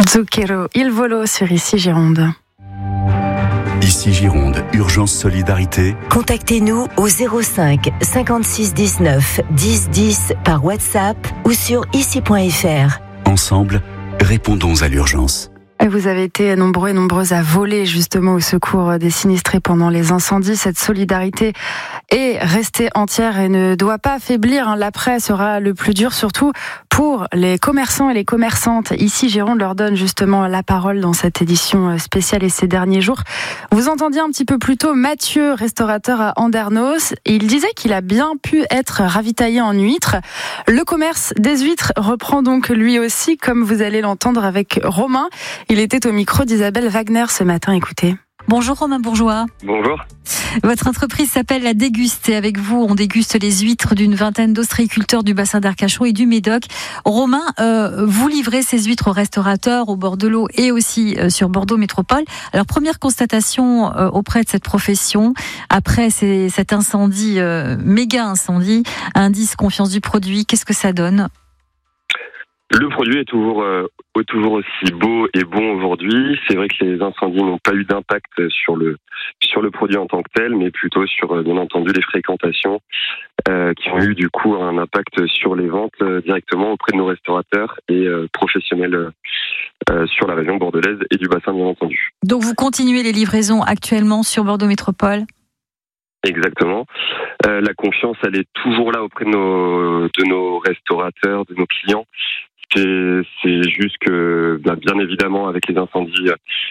Zucchero, Il Volo sur Ici Gironde. Ici Gironde, urgence solidarité. Contactez-nous au 05 56 19 10 10 par WhatsApp ou sur ici.fr. Ensemble, répondons à l'urgence. Vous avez été nombreux et nombreuses à voler justement au secours des sinistrés pendant les incendies. Cette solidarité est restée entière et ne doit pas affaiblir. L'après sera le plus dur, surtout pour les commerçants et les commerçantes. Ici, Gironde leur donne justement la parole dans cette édition spéciale et ces derniers jours. Vous entendiez un petit peu plus tôt Mathieu, restaurateur à Andernos. Il disait qu'il a bien pu être ravitaillé en huîtres. Le commerce des huîtres reprend donc lui aussi, comme vous allez l'entendre avec Romain. Il était au micro d'Isabelle Wagner ce matin, écoutez. Bonjour Romain Bourgeois. Bonjour. Votre entreprise s'appelle La Déguste et avec vous, on déguste les huîtres d'une vingtaine d'ostréiculteurs du bassin d'Arcachon et du Médoc. Romain, vous livrez ces huîtres aux restaurateurs au bord de l'eau et aussi sur Bordeaux Métropole. Alors première constatation auprès de cette profession, après cet incendie, méga incendie, indice confiance du produit, qu'est-ce que ça donne ? Le produit est toujours aussi beau et bon aujourd'hui. C'est vrai que les incendies n'ont pas eu d'impact sur le produit en tant que tel, mais plutôt sur, bien entendu, les fréquentations qui ont eu du coup un impact sur les ventes directement auprès de nos restaurateurs et professionnels sur la région bordelaise et du bassin, bien entendu. Donc vous continuez les livraisons actuellement sur Bordeaux Métropole ? Exactement. La confiance, elle est toujours là auprès de nos restaurateurs, de nos clients. C'est juste que, bien évidemment, avec les incendies